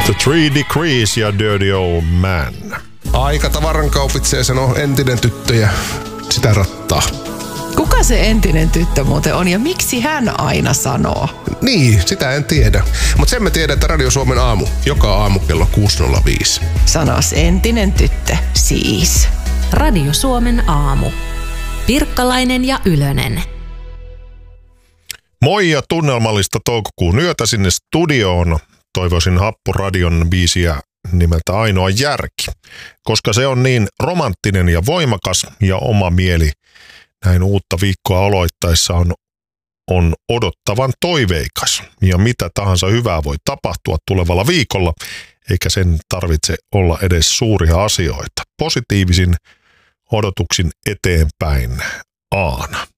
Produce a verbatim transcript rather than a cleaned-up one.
The Three Degrees ja Dirty Old Man. Aika tavaran kaupitsee sanoo entinen tyttö ja sitä rattaa. Kuka se entinen tyttö muuten on ja miksi hän aina sanoo? Niin, sitä en tiedä. Mutta sen mä tiedän, että Radio Suomen aamu, joka aamu kello kuusi nolla viisi. Sanos entinen tyttö, siis. Radio Suomen aamu. Pirkkalainen ja Ylönen. Moi ja tunnelmallista toukokuun yötä sinne studioon. Toivoisin Happuradion biisiä nimeltä Ainoa järki, koska se on niin romanttinen ja voimakas ja oma mieli näin uutta viikkoa aloittaessa on, on odottavan toiveikas. Ja mitä tahansa hyvää voi tapahtua tulevalla viikolla, eikä sen tarvitse olla edes suuria asioita. Positiivisin odotuksin eteenpäin Aana.